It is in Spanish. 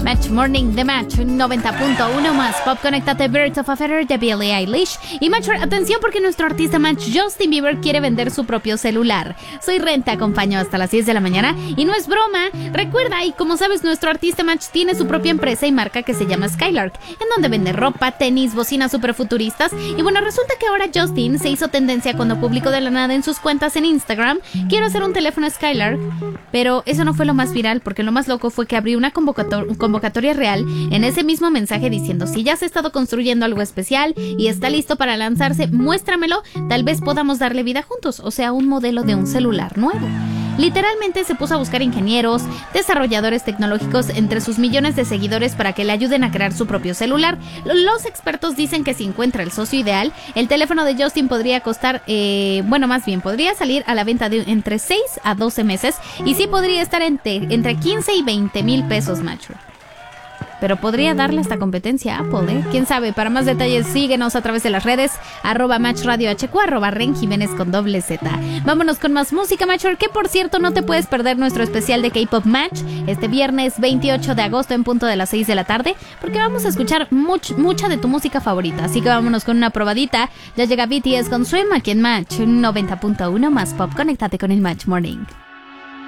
Match Morning de Match 90.1 más pop. Conéctate, Birds of a Feather de Billie Eilish. Y Match, atención porque nuestro artista Match Justin Bieber quiere vender su propio celular. Soy Ren, te acompaño hasta las 10 de la mañana y no es broma. Recuerda, y como sabes, nuestro artista Match tiene su propia empresa y marca que se llama Skylark, en donde vende ropa, tenis, bocinas super futuristas. Y bueno, resulta que ahora Justin se hizo tendencia cuando publicó de la nada en sus cuentas en Instagram: quiero hacer un teléfono Skylark. Pero eso no fue lo más viral, porque lo más loco fue que abrió una convocatoria real en ese mismo mensaje diciendo: si ya has estado construyendo algo especial y está listo para lanzarse, muéstramelo, tal vez podamos darle vida juntos, o sea, un modelo de un celular nuevo. Literalmente se puso a buscar ingenieros, desarrolladores tecnológicos entre sus millones de seguidores para que le ayuden a crear su propio celular. Los expertos dicen que si encuentra el socio ideal, el teléfono de Justin podría costar, podría salir a la venta de entre 6 a 12 meses y sí podría estar entre 15 y 20 mil pesos, macho. Pero podría darle esta competencia a Apple, ¿eh? ¿Quién sabe? Para más detalles, síguenos a través de las redes, @MatchRadioHQ, @RenJiménez con /Z. Vámonos con más música, Macho, que por cierto no te puedes perder nuestro especial de K-Pop Match este viernes 28 de agosto en punto de las 6 de la tarde, porque vamos a escuchar mucha de tu música favorita. Así que vámonos con una probadita. Ya llega BTS con Swim aquí en Match 90.1 más pop. Conéctate con el Match Morning.